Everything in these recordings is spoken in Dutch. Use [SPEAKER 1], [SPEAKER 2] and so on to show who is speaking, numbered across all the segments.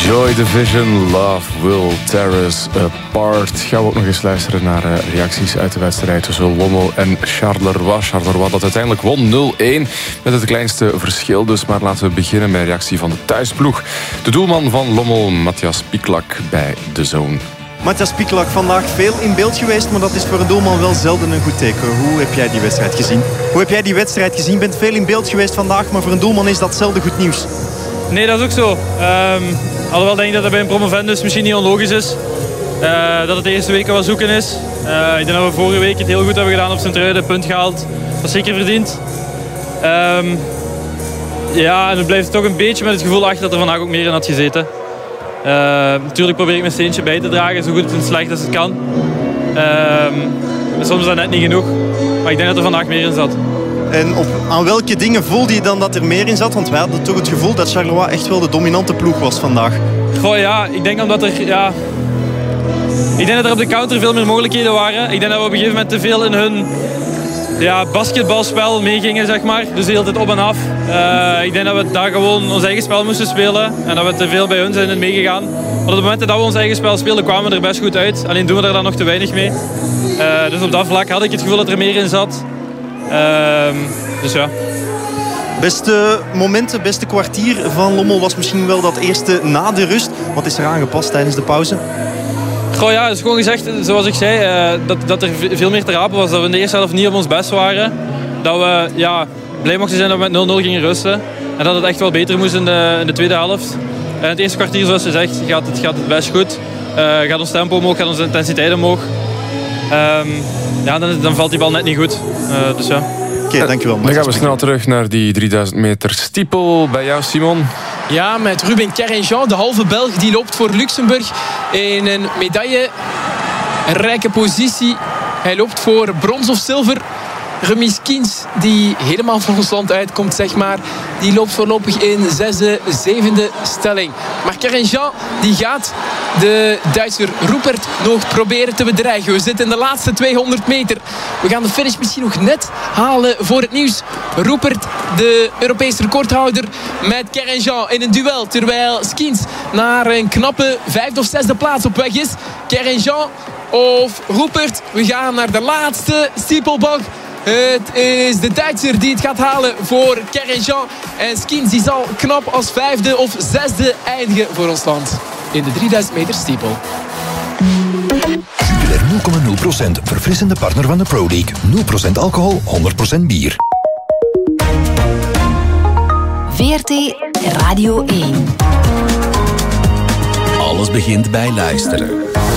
[SPEAKER 1] Joy Division, Love Will Tear Us Apart. Gaan we ook nog eens luisteren naar reacties uit de wedstrijd tussen Lommel en Charleroi. Charleroi dat uiteindelijk won 0-1 met het kleinste verschil dus. Maar laten we beginnen met een reactie van de thuisploeg. De doelman van Lommel, Matthias Pieklak, bij The Zone.
[SPEAKER 2] Matthias Pieklak, vandaag veel in beeld geweest, maar dat is voor een doelman wel zelden een goed teken. Hoe heb jij die wedstrijd gezien? Je bent veel in beeld geweest vandaag, maar voor een doelman is dat zelden goed nieuws.
[SPEAKER 3] Nee, dat is ook zo. Alhoewel denk ik dat dat bij een promovendus misschien niet onlogisch is. Dat het de eerste weken wat zoeken is. Ik denk dat we vorige week het heel goed hebben gedaan op Sint-Truiden. Punt gehaald. Dat is zeker verdiend. Ja, en het blijft toch een beetje met het gevoel achter dat er vandaag ook meer in had gezeten. Natuurlijk probeer ik mijn steentje bij te dragen, zo goed en slecht als het kan. Soms is dat net niet genoeg. Maar ik denk dat er vandaag meer in zat.
[SPEAKER 2] En aan welke dingen voelde je dan dat er meer in zat? Want wij hadden toch het gevoel dat Charleroi echt wel de dominante ploeg was vandaag.
[SPEAKER 3] Goh ja, ik denk omdat er... Ja, ik denk dat er op de counter veel meer mogelijkheden waren. Ik denk dat we op een gegeven moment te veel in hun basketbalspel meegingen, zeg maar. Dus de hele tijd op en af. Ik denk dat we daar gewoon ons eigen spel moesten spelen. En dat we te veel bij hun zijn meegegaan. Maar op het moment dat we ons eigen spel speelden, kwamen we er best goed uit. Alleen doen we er dan nog te weinig mee. Dus op dat vlak had ik het gevoel dat er meer in zat. Dus ja.
[SPEAKER 2] Beste momenten, beste kwartier van Lommel was misschien wel dat eerste na de rust. Wat is er aangepast tijdens de pauze?
[SPEAKER 3] Goh ja, het is gewoon gezegd, zoals ik zei, dat er veel meer te rapen was. Dat we in de eerste helft niet op ons best waren. Dat we blij mochten zijn dat we met 0-0 gingen rusten. En dat het echt wel beter moest in de tweede helft. En het eerste kwartier, zoals je zegt, gaat het best goed. Gaat ons tempo omhoog, gaat onze intensiteit omhoog. Dan valt die bal net niet goed. Dus ja.
[SPEAKER 2] Oké, dankjewel.
[SPEAKER 1] Dan gaan we snel terug naar die 3000 meter stiepel. Bij jou, Simon.
[SPEAKER 4] Ja, met Ruben Kerrenjean, de halve Belg, die loopt voor Luxemburg in een medaille. Een rijke positie. Hij loopt voor brons of zilver. Remy Skins, die helemaal van ons land uitkomt, zeg maar, die loopt voorlopig in 6e, 7e stelling. Maar Kerrenjean, die gaat de Duitser Ruppert nog proberen te bedreigen. We zitten in de laatste 200 meter. We gaan de finish misschien nog net halen voor het nieuws. Ruppert, de Europese recordhouder, met Kerrenjean in een duel. Terwijl Skins naar een knappe 5e of 6e plaats op weg is. Kerrenjean of Ruppert. We gaan naar de laatste steeplebag. Het is de Duitser die het gaat halen voor Kerrenjean. En Skins die zal knap als 5e of 6e eindigen voor ons land. In de 3000 meter stiepel.
[SPEAKER 5] Jupiler 0,0%. Verfrissende partner van de Pro League. 0% alcohol, 100% bier.
[SPEAKER 6] VRT Radio 1.
[SPEAKER 5] Alles begint bij luisteren.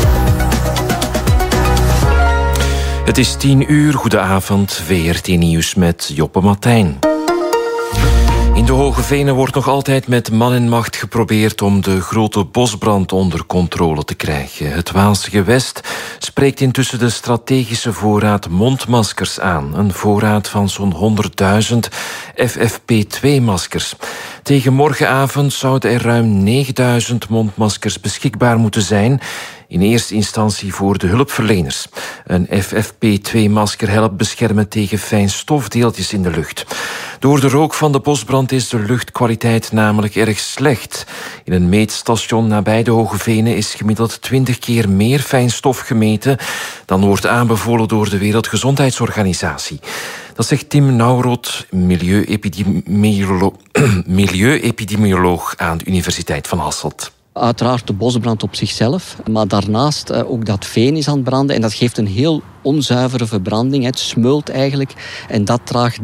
[SPEAKER 7] Het is 10 uur. Goedenavond. VRT Nieuws met Joppe Martijn. In de Hoge Venen wordt nog altijd met man en macht geprobeerd om de grote bosbrand onder controle te krijgen. Het Waalse Gewest spreekt intussen de strategische voorraad mondmaskers aan. Een voorraad van zo'n 100.000 FFP2-maskers. Tegen morgenavond zouden er ruim 9.000 mondmaskers beschikbaar moeten zijn. In eerste instantie voor de hulpverleners. Een FFP2-masker helpt beschermen tegen fijnstofdeeltjes in de lucht. Door de rook van de bosbrand is de luchtkwaliteit namelijk erg slecht. In een meetstation nabij de Hoge Venen is gemiddeld 20 keer meer fijnstof gemeten dan wordt aanbevolen door de Wereldgezondheidsorganisatie. Dat zegt Tim Nauroth, milieuepidemioloog aan de Universiteit van Hasselt.
[SPEAKER 8] Uiteraard de bosbrand op zichzelf, maar daarnaast ook dat veen is aan het branden en dat geeft een heel onzuivere verbranding. Het smeult eigenlijk en dat draagt